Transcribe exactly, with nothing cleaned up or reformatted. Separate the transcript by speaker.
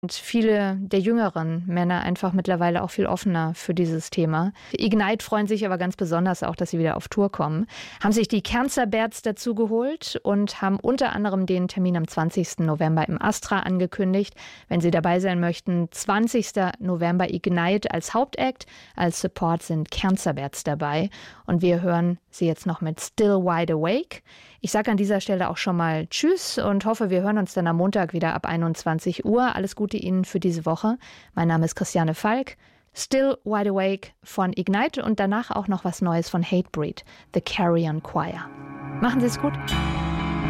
Speaker 1: Und viele der jüngeren Männer einfach mittlerweile auch viel offener für dieses Thema. Ignite freuen sich aber ganz besonders auch, dass sie wieder auf Tour kommen. Haben sich die Cancer Bats dazu geholt und haben unter anderem den Termin am zwanzigsten November im Astra angekündigt. Wenn Sie dabei sein möchten, zwanzigsten November Ignite als Hauptakt. Als Support sind Cancer Bats dabei. Und wir hören sie jetzt noch mit Still Wide Awake. Ich sage an dieser Stelle auch schon mal Tschüss und hoffe, wir hören uns dann am Montag wieder ab einundzwanzig Uhr. Alles Gute Ihnen für diese Woche. Mein Name ist Christiane Falk. Still Wide Awake von Ignite und danach auch noch was Neues von Hatebreed, The Carrion Choir. Machen Sie es gut.